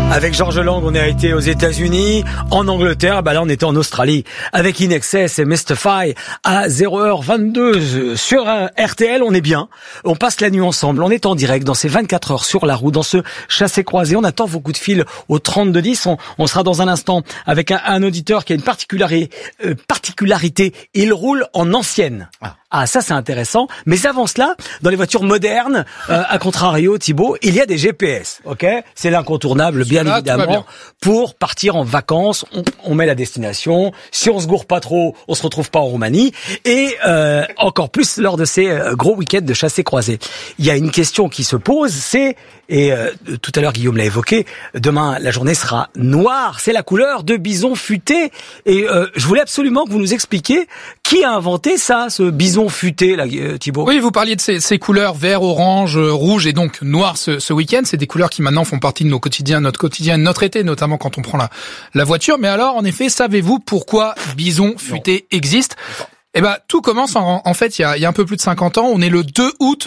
Avec Georges Lang, on a été aux États-Unis, en Angleterre, là on était en Australie. Avec INXS et Mystify à 0h22 sur RTL, on est bien. On passe la nuit ensemble, on est en direct dans ces 24 heures sur la route, dans ce chassé-croisé. On attend vos coups de fil au 3210. On sera dans un instant avec un auditeur qui a une particularité. Il roule en ancienne. Ah, ça c'est intéressant. Mais avant cela, dans les voitures modernes, à contrario, Thibaut, il y a des GPS. Ok, c'est l'incontournable, bien évidemment, pour partir en vacances. On met la destination. Si on se gourre pas trop, on se retrouve pas en Roumanie. Et encore plus lors de ces gros week-ends de chassé-croisé. Il y a une question qui se pose, tout à l'heure Guillaume l'a évoqué, demain la journée sera noire. C'est la couleur de bison futé. Et je voulais absolument que vous nous expliquiez qui a inventé ça, ce bison futé, là, Thibaut. Oui, vous parliez de ces couleurs vert, orange, rouge et donc noir ce week-end. C'est des couleurs qui maintenant font partie de notre quotidien, notre été, notamment quand on prend la voiture. Mais alors, en effet, savez-vous pourquoi bison futé existe ? Tout commence en fait il y a un peu plus de 50 ans. On est le 2 août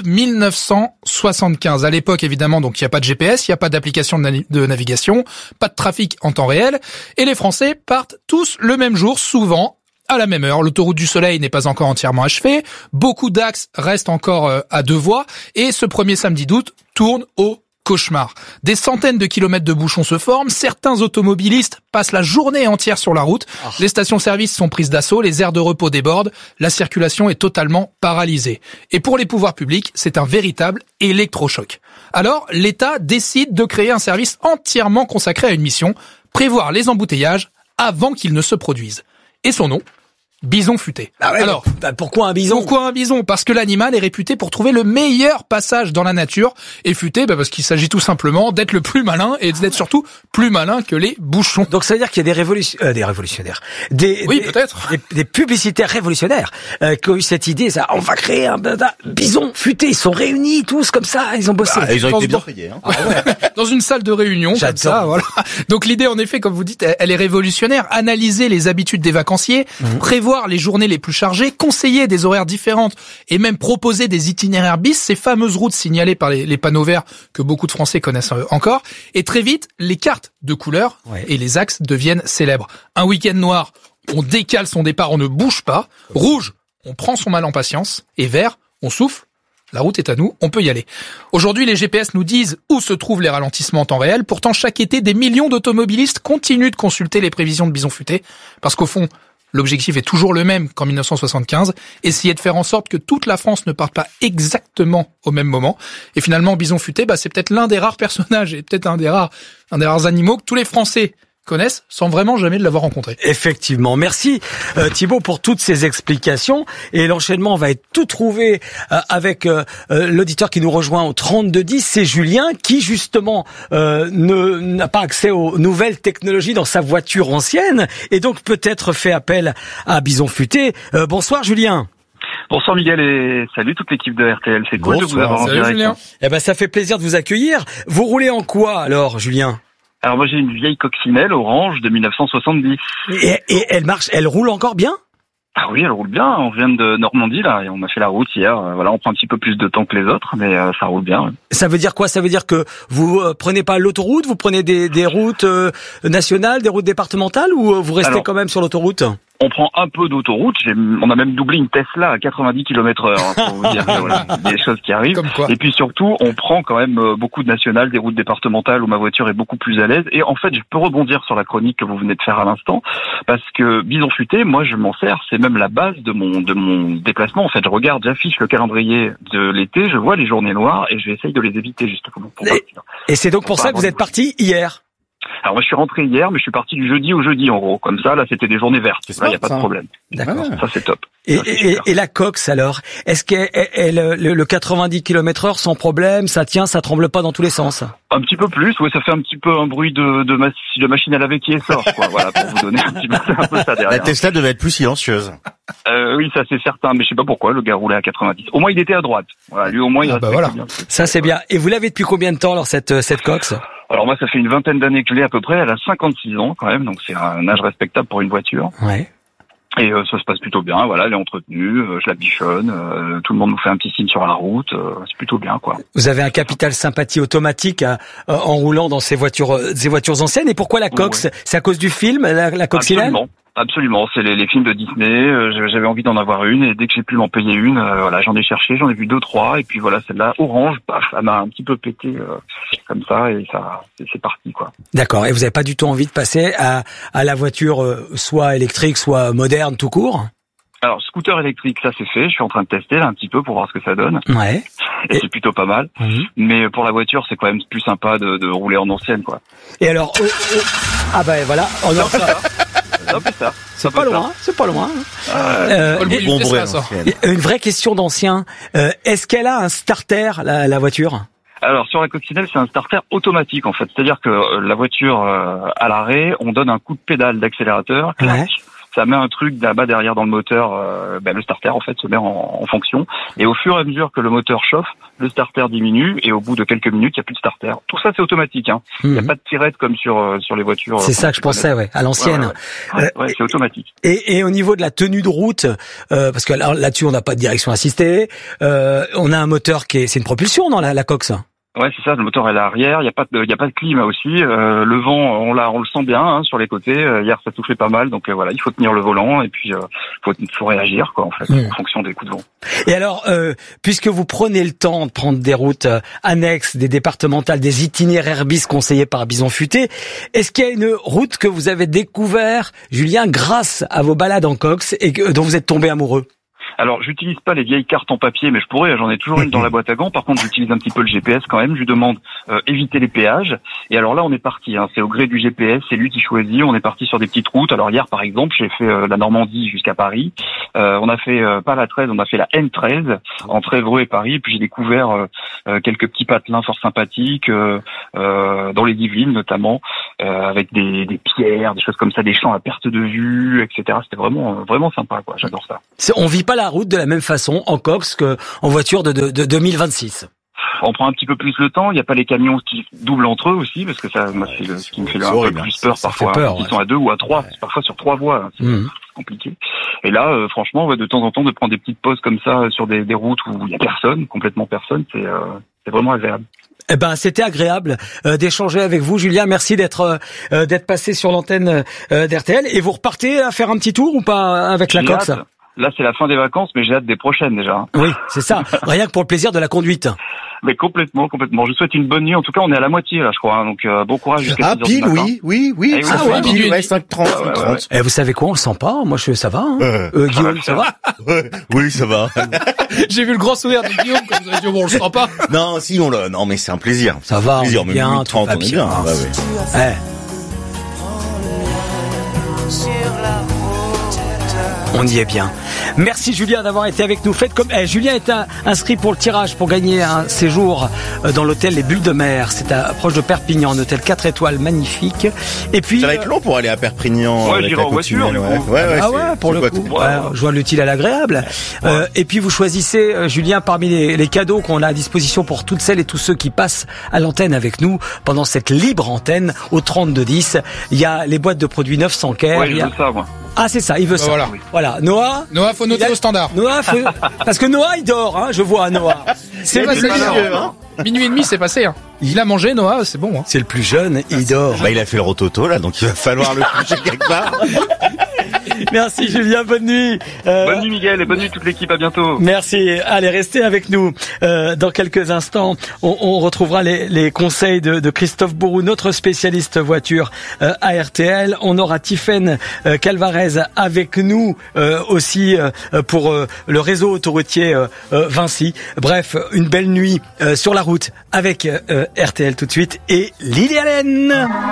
1975. À l'époque, évidemment, donc il n'y a pas de GPS, il n'y a pas d'application de navigation, pas de trafic en temps réel. Et les Français partent tous le même jour, souvent à la même heure. L'autoroute du Soleil n'est pas encore entièrement achevée. Beaucoup d'axes restent encore à 2 voies. Et ce premier samedi d'août tourne au cauchemar. Des centaines de kilomètres de bouchons se forment. Certains automobilistes passent la journée entière sur la route. Les stations-service sont prises d'assaut. Les aires de repos débordent. La circulation est totalement paralysée. Et pour les pouvoirs publics, c'est un véritable électrochoc. Alors, l'État décide de créer un service entièrement consacré à une mission, prévoir les embouteillages avant qu'ils ne se produisent. Et son nom, bison futé. Alors, pourquoi un bison ? Parce que l'animal est réputé pour trouver le meilleur passage dans la nature. Et futé, parce qu'il s'agit tout simplement d'être le plus malin et d'être surtout plus malin que les bouchons. Donc ça veut dire qu'il y a des révolutionnaires, peut-être des publicitaires révolutionnaires qui ont eu cette idée. Ça, on va créer un bison futé. Ils sont réunis tous comme ça. Ils ont bossé. Ils ont été bien payés. Dans une salle de réunion comme ça. Voilà. Donc l'idée, en effet, comme vous dites, elle est révolutionnaire. Analyser les habitudes des vacanciers, prévoir les journées les plus chargées, conseiller des horaires différentes et même proposer des itinéraires bis, ces fameuses routes signalées par les panneaux verts que beaucoup de Français connaissent encore. Et très vite, les cartes de couleurs et les axes deviennent célèbres. Un week-end noir, on décale son départ, on ne bouge pas. Rouge, on prend son mal en patience. Et vert, on souffle. La route est à nous, on peut y aller. Aujourd'hui, les GPS nous disent où se trouvent les ralentissements en temps réel. Pourtant, chaque été, des millions d'automobilistes continuent de consulter les prévisions de bison futé. Parce qu'au fond, l'objectif est toujours le même qu'en 1975, essayer de faire en sorte que toute la France ne parte pas exactement au même moment. Et finalement, bison futé, c'est peut-être l'un des rares personnages et peut-être un des rares animaux que tous les Français connaissent sans vraiment jamais de l'avoir rencontré. Effectivement. Merci Thibaut pour toutes ces explications. Et l'enchaînement va être tout trouvé avec l'auditeur qui nous rejoint au 3210. C'est Julien qui justement n'a pas accès aux nouvelles technologies dans sa voiture ancienne et donc peut-être fait appel à Bison Futé. Bonsoir Julien. Bonsoir Miguel et salut toute l'équipe de RTL. C'est cool de vous avoir en direct. Julien. Ça fait plaisir de vous accueillir. Vous roulez en quoi alors Julien ? Alors moi j'ai une vieille coccinelle orange de 1970. Et elle marche, elle roule encore bien ? Ah oui, elle roule bien. On vient de Normandie là et on a fait la route hier. On prend un petit peu plus de temps que les autres, mais ça roule bien. Ça veut dire quoi ? Ça veut dire que vous prenez pas l'autoroute, vous prenez des routes nationales, des routes départementales ou vous restez quand même sur l'autoroute ? On prend un peu d'autoroute. On a même doublé une Tesla à 90 km/h, pour vous dire. Des choses qui arrivent. Et puis surtout, on prend quand même beaucoup de nationales, des routes départementales où ma voiture est beaucoup plus à l'aise. Et en fait, je peux rebondir sur la chronique que vous venez de faire à l'instant, parce que bison futé, moi, je m'en sers. C'est même la base de mon déplacement. En fait, j'affiche le calendrier de l'été, je vois les journées noires et j'essaye de les éviter justement pour partir. Et c'est donc pour ça que vous êtes parti hier ? Alors moi je suis rentré hier, mais je suis parti du jeudi au jeudi en gros. Comme ça, là c'était des journées vertes. Là, y a pas de problème. D'accord. Ça c'est top. Et la cox alors, est-ce que le 90 km/h sans problème, ça tient, ça tremble pas dans tous les sens ? Un petit peu plus, oui, ça fait un petit peu un bruit de machine à laver qui sort, quoi. Voilà, pour vous donner un petit peu ça derrière. La Tesla devait être plus silencieuse. Oui, ça c'est certain, mais je sais pas pourquoi le gars roulait à 90. Au moins il était à droite. Voilà, lui au moins il restait bien. Ça c'est bien. Et vous l'avez depuis combien de temps alors cette cox ? Alors moi ça fait une vingtaine d'années que je l'ai à peu près, elle a 56 ans quand même, donc c'est un âge respectable pour une voiture. Ouais. Et ça se passe plutôt bien, voilà, elle est entretenue, je la bichonne, tout le monde nous fait un petit signe sur la route, c'est plutôt bien, quoi. Vous avez un capital sympathie automatique en roulant dans ces voitures anciennes. Et pourquoi la Cox? C'est à cause du film, la coccinelle? Absolument, c'est les films de Disney, j'avais envie d'en avoir une, et dès que j'ai pu m'en payer une, voilà, j'en ai cherché, j'en ai vu 2-3, et puis voilà, celle-là, orange, paf, elle m'a un petit peu pété, comme ça, et ça, c'est parti, quoi. D'accord, et vous avez pas du tout envie de passer à la voiture, soit électrique, soit moderne, tout court? Alors, scooter électrique, ça c'est fait, je suis en train de tester, là, un petit peu, pour voir ce que ça donne. Ouais. Et c'est plutôt pas mal. Mais pour la voiture, c'est quand même plus sympa de rouler en ancienne, quoi. Et alors, ah ben voilà, on a ça. C'est pas loin. Une vraie question d'ancien. Est-ce qu'elle a un starter, la voiture? Alors sur la coccinelle, c'est un starter automatique en fait. C'est-à-dire que la voiture à l'arrêt, on donne un coup de pédale d'accélérateur. Ouais. Ça met un truc là-bas derrière dans le moteur, le starter en fait se met en fonction. Et au fur et à mesure que le moteur chauffe, le starter diminue et au bout de quelques minutes, il n'y a plus de starter. Tout ça c'est automatique. Il n'y a pas de tirette comme sur les voitures. C'est ça que je pensais, ouais, à l'ancienne. Ouais, c'est automatique. Et au niveau de la tenue de route, parce que là-dessus on n'a pas de direction assistée, on a un moteur c'est une propulsion dans la Cox. Ouais, c'est ça, le moteur est à l'arrière, il y a pas de climat aussi, le vent, on le sent bien sur les côtés. Hier ça touffait pas mal, donc voilà, il faut tenir le volant et puis faut réagir quoi en fait en fonction des coups de vent. Et alors puisque vous prenez le temps de prendre des routes annexes, des départementales, des itinéraires bis conseillés par Bison Futé, est-ce qu'il y a une route que vous avez découvert, Julien, grâce à vos balades en Cox et dont vous êtes tombé amoureux? Alors, j'utilise pas les vieilles cartes en papier, mais je pourrais, j'en ai toujours une dans la boîte à gants. Par contre, j'utilise un petit peu le GPS quand même. Je lui demande éviter les péages. Et alors là, on est parti. C'est au gré du GPS, c'est lui qui choisit. On est parti sur des petites routes. Alors hier, par exemple, j'ai fait la Normandie jusqu'à Paris. On a fait pas la 13, on a fait la N13 entre Évreux et Paris. Et puis j'ai découvert quelques petits patelins fort sympathiques dans les Yvelines notamment, avec des pierres, des choses comme ça, des champs à perte de vue, etc. C'était vraiment sympa, quoi. J'adore ça. On vit pas la route de la même façon en Cox qu'en voiture de 2026. On prend un petit peu plus le temps. Il n'y a pas les camions qui doublent entre eux aussi, parce que ça, moi, c'est ce qui me fait un peu plus peur parfois. Ils sont à 2 ou à 3, parfois sur 3 voies. C'est compliqué. Et là, franchement, de temps en temps, de prendre des petites pauses comme ça sur des routes où il y a personne, complètement personne, c'est vraiment agréable. Eh ben, c'était agréable d'échanger avec vous, Julien. Merci d'être passé sur l'antenne d'RTL. Et vous repartez à faire un petit tour ou pas avec la Cox? Là, c'est la fin des vacances, mais j'ai hâte des prochaines déjà. Oui, c'est ça. Rien que pour le plaisir de la conduite. Mais complètement. Je vous souhaite une bonne nuit. En tout cas, on est à la moitié là, je crois. Donc bon courage jusqu'à 6h du matin. Oui. Ça fait pile, 5h30. Et vous savez quoi, on le sent pas. Moi, ça va. Guillaume, ça va? Oui, ça va. J'ai vu le grand sourire de Guillaume quand vous avez dit bon, on le sent pas. Non, si non, mais c'est un plaisir. Ça va, on est bien, tout va bien. On y est bien. Merci Julien d'avoir été avec nous. Faites comme Julien est inscrit pour le tirage pour gagner un séjour dans l'hôtel Les Bulles de Mer. C'est proche de Perpignan, un hôtel 4 étoiles magnifique. Et puis ça va être long pour aller à Perpignan. Ouais, j'irai en voiture. Pour le coup. Joindre l'utile à l'agréable. Et puis vous choisissez Julien parmi les cadeaux qu'on a à disposition pour toutes celles et tous ceux qui passent à l'antenne avec nous pendant cette libre antenne au 3210. Il y a les boîtes de produits neufs sans care. Ouais, je veux ça, moi. Ah, c'est ça, il veut ça. Voilà. Noah, faut noter au standard. Parce que Noah, il dort, je vois, Noah. C'est passé, minuit et demi, c'est passé, Il a mangé, Noah, c'est bon, C'est le plus jeune, il dort. Il a fait le rototo, là, donc il va falloir le coucher quelque part. Merci Julien, bonne nuit. Bonne nuit Miguel et bonne nuit toute l'équipe, à bientôt. Merci, allez restez avec nous. Dans quelques instants, on retrouvera les conseils de Christophe Bourou, notre spécialiste voiture à RTL. On aura Tiffaine Calvarez avec nous aussi pour le réseau autoroutier Vinci. Bref, une belle nuit sur la route avec RTL tout de suite et Lily Allen.